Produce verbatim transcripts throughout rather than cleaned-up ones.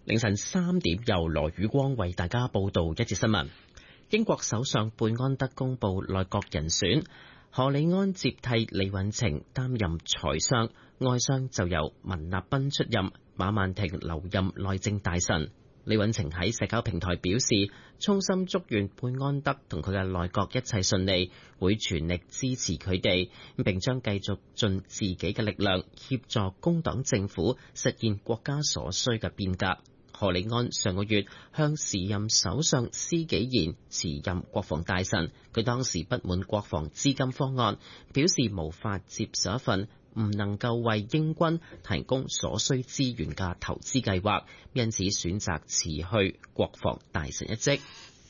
凌晨三點，由羅宇光為大家報道一節新聞。英國首相貝安德公布內閣人選，何里安接替李允晴擔任財相，外相就由文立斌出任，馬曼婷留任內政大臣。李允晴喺社交平台表示，衷心祝願貝安德同佢嘅內閣一切順利，會全力支持佢哋，並將繼續盡自己嘅力量協助工黨政府實現國家所需嘅變革。何里安上個月向時任首相施紀賢辭任國防大臣，佢當時不滿國防資金方案，表示無法接受一份唔能夠為英軍提供所需資源嘅投資計劃，因此選擇辭去國防大臣一職。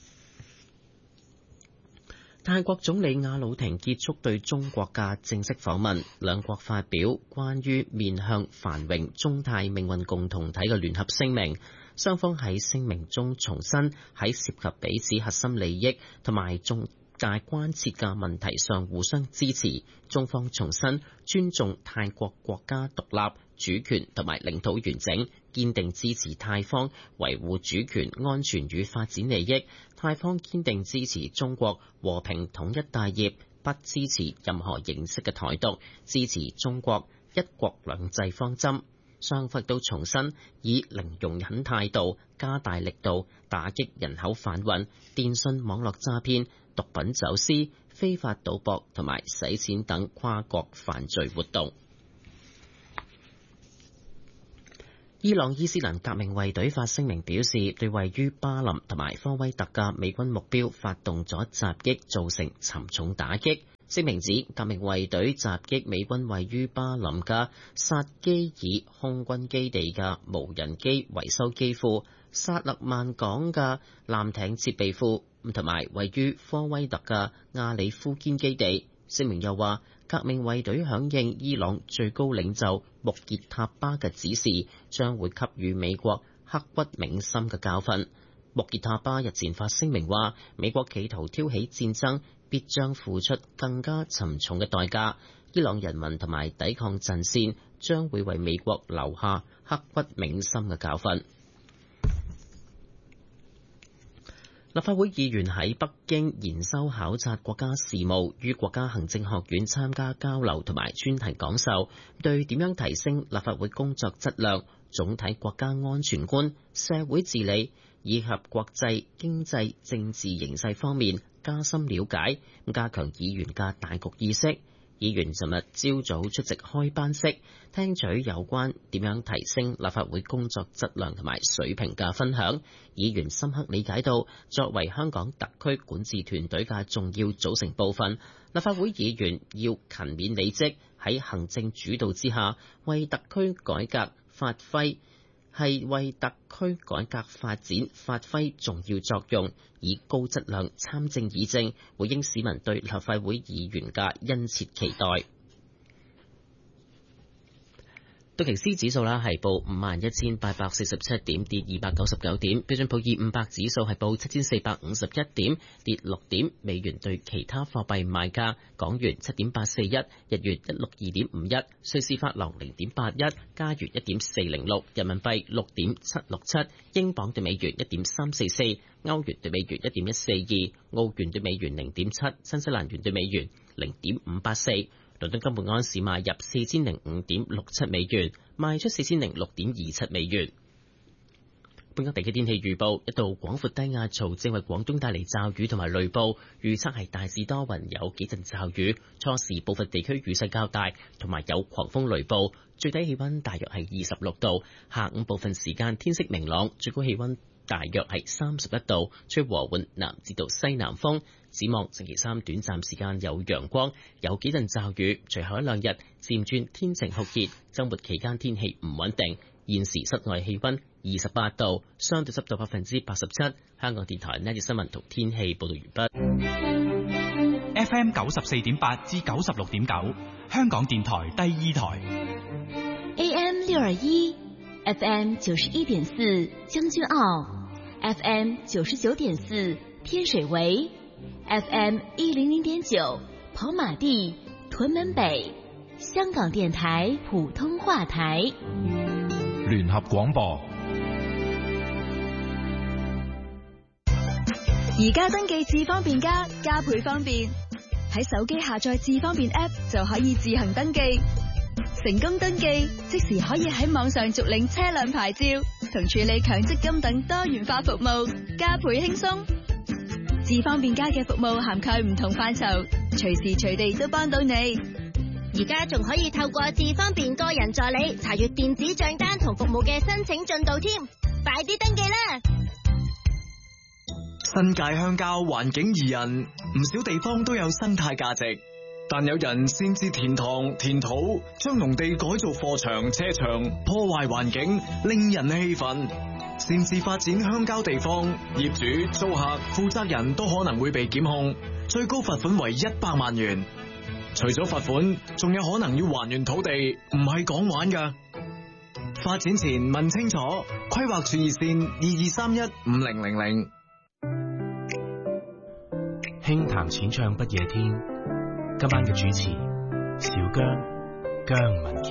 泰國總理阿魯廷結束對中國嘅正式訪問，兩國發表關於面向繁榮中泰命運共同體嘅聯合聲明。雙方喺聲明中重申喺涉及彼此核心利益同埋重大關切嘅問題上互相支持。中方重申尊重泰國國家獨立、主權同埋領土完整，堅定支持泰方維護主權、安全與發展利益。泰方堅定支持中國和平統一大業，不支持任何形式嘅台獨，支持中國一國兩制方針。雙方都重申以零容忍態度加大力度打擊人口販運、電信網絡詐騙、毒品走私、非法賭博同埋洗錢等跨國犯罪活動。伊朗伊斯蘭革命衛隊發聲明表示，對位於巴林同埋科威特嘅美軍目標發動咗襲擊，造成沉重打擊。聲明指，革命衛隊襲擊美軍位於巴林嘅薩基爾空軍基地嘅無人機維修機庫、薩勒曼港嘅艦艇設備庫，同埋位於科威特嘅亞里夫堅基地。聲明又話，革命衛隊響應伊朗最高領袖穆傑塔巴嘅指示，將會給予美國刻骨銘心嘅教訓。穆傑塔巴日前發聲明話，美國企圖挑起戰爭，必將付出更加沉重嘅代價。伊朗人民同埋抵抗陣線將會為美國留下刻骨銘心嘅教訓。立法會議員喺北京研修考察國家事務，於國家行政學院參加交流同埋專題講授，對點樣提升立法會工作質量、總體國家安全觀、社會治理以及國際經濟政治形勢方面加深了解，加強議員嘅大局意識。議員尋日朝早出席開班式，聽取有關點樣提升立法會工作質量同埋水平嘅分享。議員深刻理解到，作為香港特區管治團隊嘅重要組成部分，立法會議員要勤勉履職，喺行政主導之下，為特區改革發揮係為特區改革發展發揮重要作用，以高質量參政議政，回應市民對立法會議員嘅殷切期待。道瓊斯指數啦係報五萬一千八百四十七點，跌二百九十九點。標準普爾五百指數係報七千四百五十一點，跌六點。美元對其他貨幣賣價：港元七點八四一，日元一六二點五一，瑞士法郎零點八一，加元一點四零六，人民幣六點七六七，英鎊對美元一點三四四，歐元對美元一點一四二，澳元對美元零點七，新西蘭元對美元零點五八四。倫敦金每盎司買入四千零五點六七美元，賣出四千零六點二七美元。本港地區天氣預報：一道廣闊低壓槽正為廣東帶嚟驟雨同埋雷暴，預測係大致多雲，有幾陣驟雨，初時部分地區雨勢較大，同埋有狂風雷暴。最低氣溫大約係二十六度，下午部分時間天色明朗，最高氣溫大約係三十一度，吹和緩南至到西南風。展望星期三短暫時間有陽光，有幾陣驟雨，隨後一兩日漸轉天晴酷熱。週末期間天氣唔穩定。現時室外氣溫二十八度，相對濕度百分之八十七。香港電台呢節新聞同天氣報道完畢。 F M 九十四點八至九十六點九，香港電台第二台。 A M 六二一，F M 九十一點四將軍澳 ，F M 九十九點四天水圍。F M 一零零點九跑馬地屯門北，香港電台普通話台。 聯合廣播。 而家登記智方便加，加倍方便。喺手機下載智方便 App 就可以自行登記，成功登記即時可以喺網上續領車輛牌照同處理強積金等多元化服務，加倍輕鬆。智方便加嘅服務涵蓋唔同範疇，隨時隨地都幫到你。 而家仲可以透過智方便個人助理查閱電子賬單同服務嘅申請進度添，快啲登記啦！ 新界鄉郊環境宜人，唔少地方都有生態價值，但有人擅自填塘填土，將農地改做貨場車場，破壞環境，令人氣憤。擅自發展鄉郊地方，業主、租客、負責人都可能會被檢控，最高罰款為一百萬元。除咗罰款，仲有可能要還原土地，唔係講玩㗎。發展前問清楚，規劃處熱線二二三一五零零零。 輕談淺唱不夜天，今晚嘅主持小姜姜文傑。